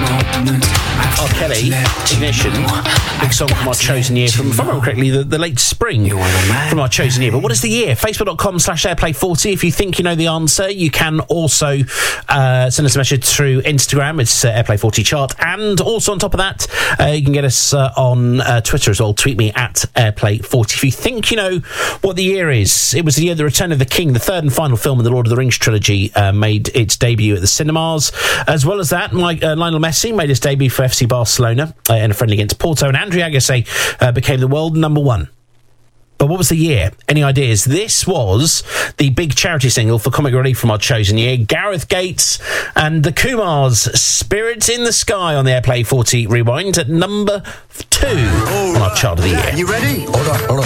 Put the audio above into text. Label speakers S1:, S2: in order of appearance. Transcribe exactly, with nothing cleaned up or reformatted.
S1: R. Kelly, Ignition, big song from our chosen year, from, if I remember correctly, the, the late spring from our chosen year. But what is the year? Facebook.com slash Airplay forty. If you think you know the answer, you can also uh, send us a message through Instagram. It's uh, Airplay forty chart. And also on top of that, uh, you can get us uh, on uh, Twitter as well. Tweet me at Airplay forty. If you think you know what the year is, it was the year The Return of the King, the third and final film in the Lord of the Rings trilogy, uh, made its debut at the cinemas. As well as that, Mike, uh, Lionel Messi made his debut for F C Barcelona uh, in a friendly against Porto, and Andre Agassi uh, became the world number one. But what was the year? Any ideas? This was the big charity single for Comic Relief from our chosen year. Gareth Gates and the Kumars, Spirits in the Sky, on the Airplay forty Rewind at number two on our chart of the year.
S2: You ready?
S3: Hold on, hold on.